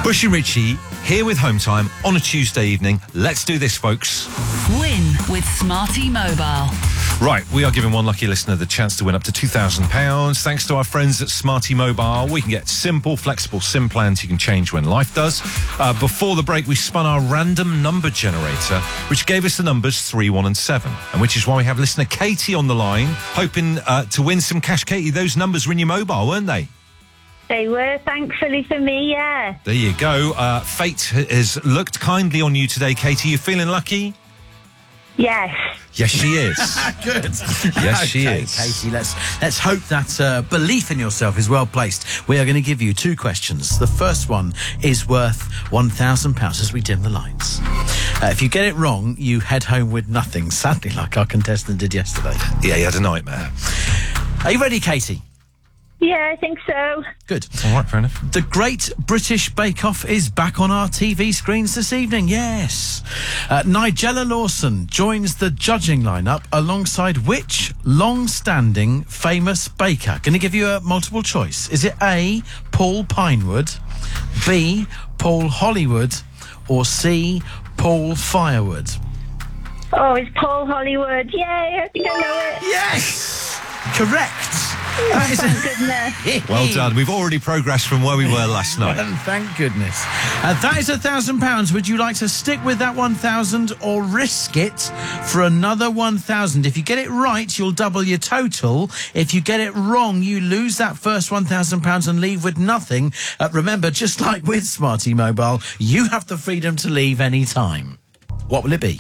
Bush and Richie here with Home Time on a Tuesday evening. Let's do this, folks. Win with Smarty Mobile. Right, we are giving one lucky listener the chance to win up to £2,000. Thanks to our friends at Smarty Mobile, we can get simple, flexible SIM plans you can change when life does. Before the break, we spun our random number generator, which gave us the numbers 3, 1 and 7, and which is why we have listener Katie on the line, hoping to win some cash. Katie, those numbers were in your mobile, weren't they? They were, thankfully for me, yeah. There you go. Fate has looked kindly on you today, Katie. You feeling lucky? Yes. Yes, she is. Good. Yes, she is. Katie, let's hope that belief in yourself is well placed. We are going to give you 2 questions. The first one is worth £1,000 as we dim the lights. If you get it wrong, you head home with nothing, sadly, like our contestant did yesterday. Yeah, he had a nightmare. Are you ready, Katie? Yeah, I think so. Good. All right, fair enough. The Great British Bake Off is back on our TV screens this evening, yes. Nigella Lawson joins the judging lineup alongside which long-standing famous baker? Going to give you a multiple choice. Is it A, Paul Pinewood, B, Paul Hollywood, or C, Paul Firewood? Oh, it's Paul Hollywood. Yay, I think I know it. Yes! Correct. Thank goodness. Well done. We've already progressed from where we were last night. And thank goodness. That is £1,000. Would you like to stick with that 1,000 or risk it for another 1,000? If you get it right, you'll double your total. If you get it wrong, you lose that first £1,000 and leave with nothing. Remember, just like with Smarty Mobile, you have the freedom to leave any time. What will it be?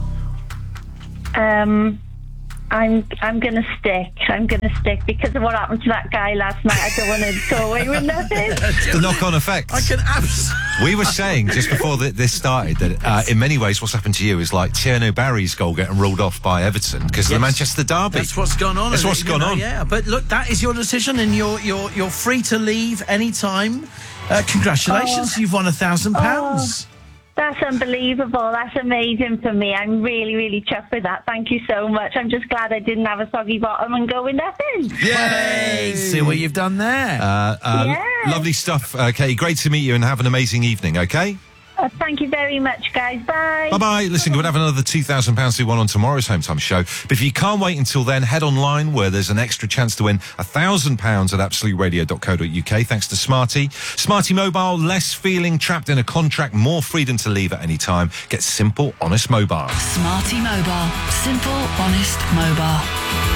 I'm going to stick. I'm going to stick because of what happened to that guy last night. I don't want to go away with nothing. The knock-on effect. I can absolutely... We were saying just before this started that in many ways what's happened to you is like Tierno Barry's goal getting ruled off by Everton because of the Manchester derby. That's what's gone on. That's what's gone on. Yeah, but look, that is your decision and you're free to leave any time. Congratulations, you've won £1,000. That's unbelievable. That's amazing for me. I'm really, really chuffed with that. Thank you so much. I'm just glad I didn't have a soggy bottom and go with nothing. Yay! See what you've done there. Yeah. Lovely stuff, Katie. Great to meet you and have an amazing evening, okay? Thank you very much, guys. Bye. Bye-bye. Listen, we'll have another £2,000 to win on tomorrow's Home Time show. But if you can't wait until then, head online where there's an extra chance to win £1,000 at absoluteradio.co.uk thanks to Smarty. Smarty Mobile, less feeling trapped in a contract, more freedom to leave at any time. Get simple, honest mobile. Smarty Mobile. Simple, honest mobile.